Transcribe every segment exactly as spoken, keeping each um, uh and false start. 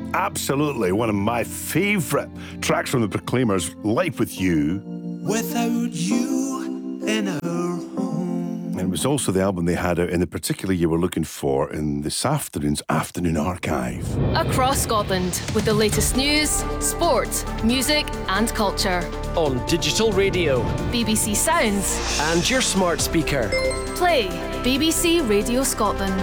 Absolutely, one of my favourite tracks from the Proclaimers, Life With You. Without you in her home. And it was also the album they had out in the particular you were looking for in this afternoon's Afternoon Archive. Across Scotland, with the latest news, sport, music and culture. On digital radio, B B C Sounds, and your smart speaker. Play B B C Radio Scotland.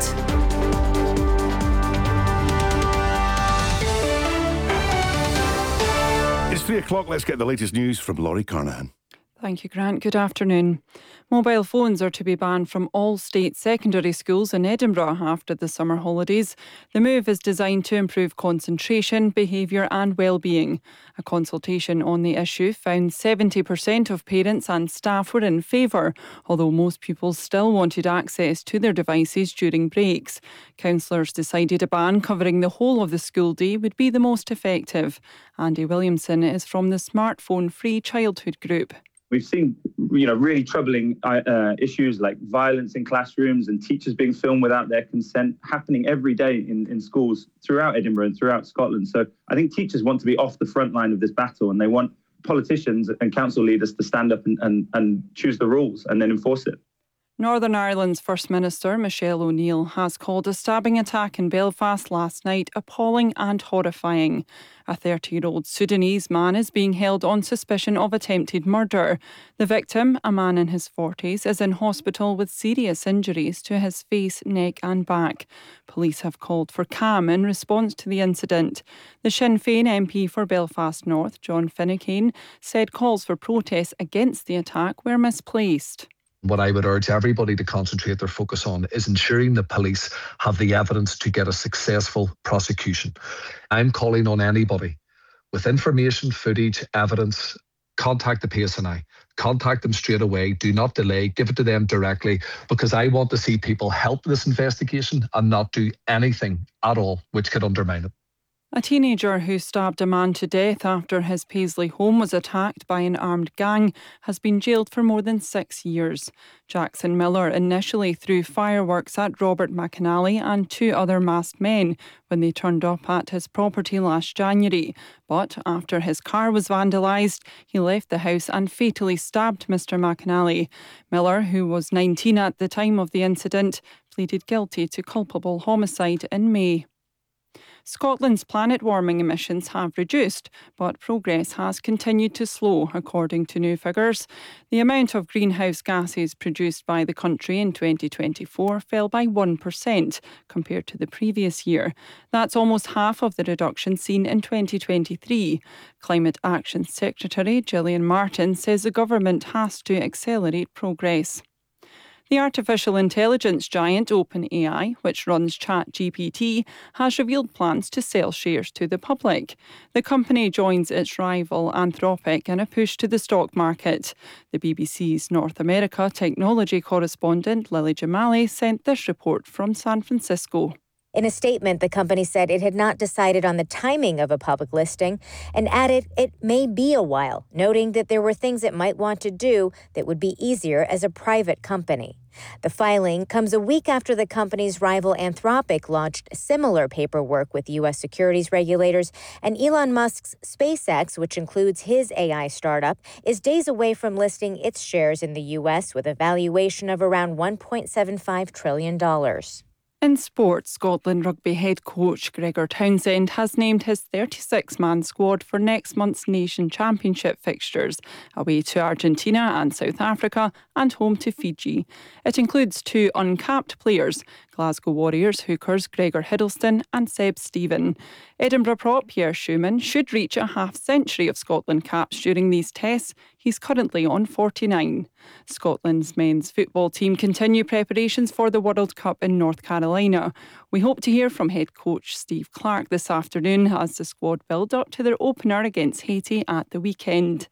It's three o'clock. Let's get the latest news from Laurie Carnahan. Thank you, Grant. Good afternoon. Mobile phones are to be banned from all state secondary schools in Edinburgh after the summer holidays. The move is designed to improve concentration, behaviour and well-being. A consultation on the issue found seventy percent of parents and staff were in favour, although most pupils still wanted access to their devices during breaks. Councillors decided a ban covering the whole of the school day would be the most effective. Andy Williamson is from the Smartphone Free Childhood Group. We've seen, you know, really troubling uh, issues like violence in classrooms and teachers being filmed without their consent happening every day in, in schools throughout Edinburgh and throughout Scotland. So I think teachers want to be off the front line of this battle, and they want politicians and council leaders to stand up and, and, and choose the rules and then enforce it. Northern Ireland's First Minister, Michelle O'Neill, has called a stabbing attack in Belfast last night appalling and horrifying. A thirty-year-old Sudanese man is being held on suspicion of attempted murder. The victim, a man in his forties, is in hospital with serious injuries to his face, neck and back. Police have called for calm in response to the incident. The Sinn Féin M P for Belfast North, John Finucane, said calls for protests against the attack were misplaced. What I would urge everybody to concentrate their focus on is ensuring the police have the evidence to get a successful prosecution. I'm calling on anybody with information, footage, evidence, contact the P S N I. Contact them straight away. Do not delay. Give it to them directly, because I want to see people help this investigation and not do anything at all which could undermine it. A teenager who stabbed a man to death after his Paisley home was attacked by an armed gang has been jailed for more than six years. Jackson Miller initially threw fireworks at Robert McAnally and two other masked men when they turned up at his property last January. But after his car was vandalised, he left the house and fatally stabbed Mister McAnally. Miller, who was nineteen at the time of the incident, pleaded guilty to culpable homicide in May. Scotland's planet warming emissions have reduced, but progress has continued to slow, according to new figures. The amount of greenhouse gases produced by the country in twenty twenty-four fell by one percent compared to the previous year. That's almost half of the reduction seen in twenty twenty-three. Climate Action Secretary Gillian Martin says the government has to accelerate progress. The artificial intelligence giant OpenAI, which runs ChatGPT, has revealed plans to sell shares to the public. The company joins its rival Anthropic in a push to the stock market. The B B C's North America technology correspondent Lily Jamali sent this report from San Francisco. In a statement, the company said it had not decided on the timing of a public listing and added it may be a while, noting that there were things it might want to do that would be easier as a private company. The filing comes a week after the company's rival Anthropic launched similar paperwork with U S securities regulators, and Elon Musk's SpaceX, which includes his A I startup, is days away from listing its shares in the U S with a valuation of around one point seven five trillion dollars. In sport, Scotland rugby head coach Gregor Townsend has named his thirty-six man squad for next month's Nation Championship fixtures, away to Argentina and South Africa and home to Fiji. It includes two uncapped players, Glasgow Warriors hookers Gregor Hiddleston and Seb Stephen. Edinburgh prop Pierre Schumann should reach a half-century of Scotland caps during these tests. He's currently on forty-nine. Scotland's men's football team continue preparations for the World Cup in North Carolina. We hope to hear from head coach Steve Clarke this afternoon as the squad build up to their opener against Haiti at the weekend.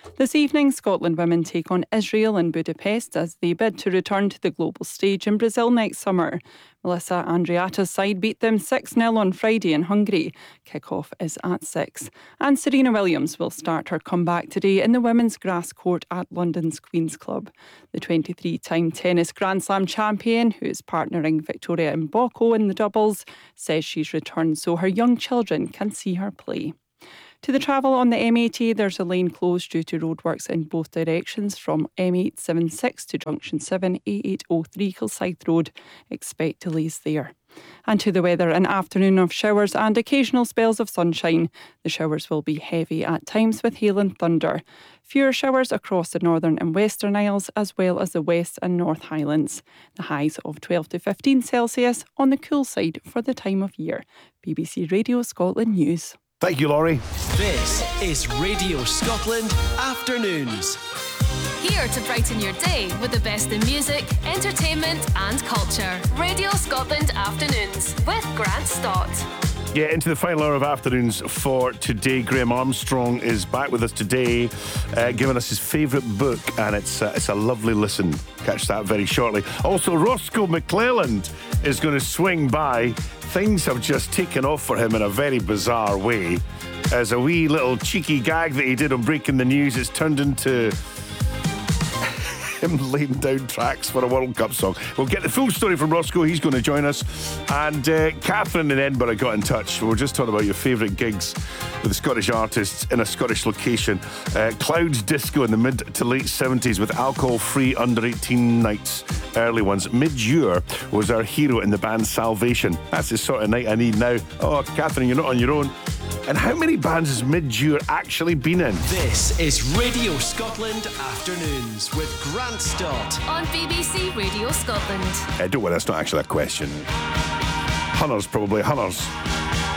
This evening, Scotland women take on Israel in Budapest as they bid to return to the global stage in Brazil next summer. Melissa Andreatta's side beat them six nil on Friday in Hungary. Kick-off is at six. And Serena Williams will start her comeback today in the women's grass court at London's Queen's Club. The twenty-three-time tennis Grand Slam champion, who is partnering Victoria Mboko in the doubles, says she's returned so her young children can see her play. To the travel on the M eighty, there's a lane closed due to roadworks in both directions from M eight seventy-six to Junction seven, A eight oh three Kilsyth Road. Expect delays there. And to the weather, an afternoon of showers and occasional spells of sunshine. The showers will be heavy at times with hail and thunder. Fewer showers across the Northern and Western Isles as well as the West and North Highlands. The highs of twelve to fifteen Celsius on the cool side for the time of year. B B C Radio Scotland News. Thank you, Laurie. This is Radio Scotland Afternoons. Here to brighten your day with the best in music, entertainment and culture. Radio Scotland Afternoons with Grant Stott. Yeah, into the final hour of afternoons for today. Graham Armstrong is back with us today, uh, giving us his favourite book, and it's uh, it's a lovely listen. Catch that very shortly. Also, Roscoe McClelland is going to swing by. Things have just taken off for him in a very bizarre way. As a wee little cheeky gag that he did on Breaking the News, it's turned into him laying down tracks for a World Cup song. We'll get the full story from Roscoe. He's going to join us. And uh, Catherine in Edinburgh got in touch. We were just talking about your favourite gigs with the Scottish artists in a Scottish location. Uh, Clouds Disco in the mid to late seventies with alcohol-free under eighteen nights, early ones. Mid-Ure was our hero in the band Salvation. That's the sort of night I need now. Oh, Catherine, you're not on your own. And how many bands has Mid-Ure actually been in? This is Radio Scotland Afternoons with Grant Stott on B B C Radio Scotland. Uh, don't worry, that's not actually a question. Hunters, probably. Hunters.